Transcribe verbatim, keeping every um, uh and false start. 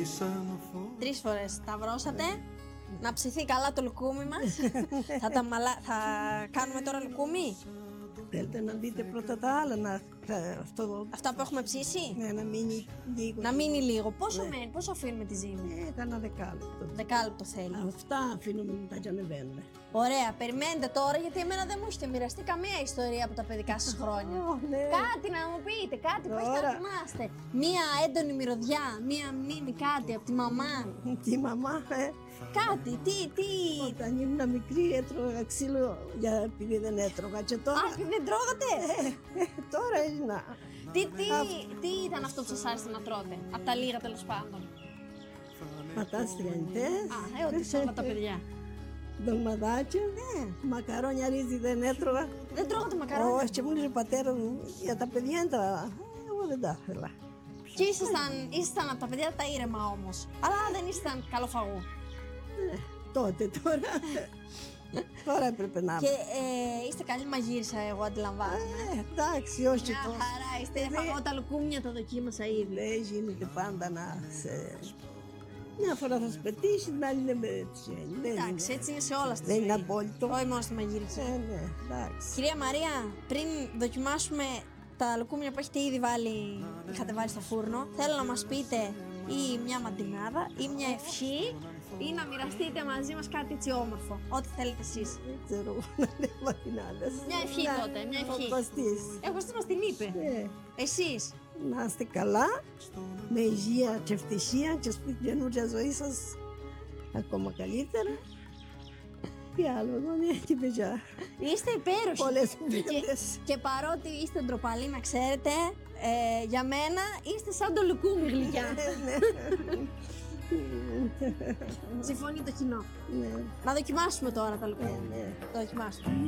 Τρεις φορές σταυρώσατε. Να ψηθεί καλά το λουκούμι μας. θα, τα μαλα... θα κάνουμε τώρα λουκούμι. Θέλετε να δείτε πρώτα τα άλλα, να, αυτό, Αυτά που έχουμε ψήσει. ναι, να μείνει λίγο. Να μείνει λίγο. Πόσο, μένει, πόσο αφήνουμε τη ζύμη? Ε, κάνα δεκάλεπτο. Δεκάλεπτο θέλει. Αυτά αφήνουμε μετά και ανεβαίνουμε. Ωραία, περιμένετε τώρα γιατί εμένα δεν μου έχετε μοιραστεί καμία ιστορία από τα παιδικά σας χρόνια. Oh, ναι. Κάτι να μου πείτε, κάτι που έχετε Τώρα. να θυμάστε. Μία έντονη μυρωδιά, μία μνήμη, κάτι από τη μαμά. Τι μαμά, ε. Κάτι, τι, τι. Όταν ήμουν μικρή έτρωγα ξύλο για, επειδή δεν έτρωγα και τώρα. Α, δεν τρώγατε. Ε, ε, τώρα έγινα. τι, τι, τι ήταν αυτό που σας άρεσε να τρώτε, από τα λίγα τέλος πάντων. Πατάς τριαντές. Α, ε, ό,τι σε όλα τα παιδιά. Δολμαδάκια. Ναι. Μακαρόνια ρύζι δεν έτρωγα. Δεν τρώγατε μακαρόνια. Όχι, και μου λέει ο πατέρα μου για τα παιδιά τα. Εγώ δεν τα ήθελα. Και ήσασταν, ήσασταν από τα παιδιά τα ήρεμα όμως. Αλλά δεν ήσασταν καλοφαγού. Ε, τότε, τώρα. Τώρα έπρεπε να. Και ε, είστε καλή μαγείρισα, εγώ αντιλαμβάνομαι. Ε, εντάξει, όχι Μια τόσο. χαρά, είστε φαγώ τα λουκούμια, τα δοκίμασα ήδη. Δεν γίνεται πάντα να σε. Μια φορά θα σου πετύχει, την άλλη δεν πετύχει. Δεν Εντάξει, είναι. έτσι είναι σε όλα στα Δεν είναι ζωή. απόλυτο. Όχι μόνο στη μαγείρισα. Ε, ναι, εντάξει. Κυρία Μαρία, πριν δοκιμάσουμε τα λουκούμια που έχετε ήδη βάλει, είχατε βάλει στο φούρνο, θέλω να μας πείτε ή μια μαντινάδα ή μια ευχή ή να μοιραστείτε μαζί μας κάτι έτσι όμορφο. Ό,τι θέλετε εσείς. Δεν ξέρω να λέω μαθηνάδες. Μια ευχή τότε, μια ευχή. Ο Κωστής. Εγώ στην μας την είπε. Ε, Εσείς. να είστε καλά, με υγεία και ευτυχία και στην καινούργια ζωή σας ακόμα καλύτερα. Τι άλλο, εγώ ναι, και παιδιά. Είστε υπέροχοι. Πολλές και, κουβέντες. και παρότι είστε ντροπαλοί, να ξέρετε, ε, για μένα είστε σαν το λουκούμι γλυκιά. Συμφωνεί το κοινό. Ναι, Να δοκιμάσουμε τώρα τα λουκούμια. ναι. Να δοκιμάσουμε.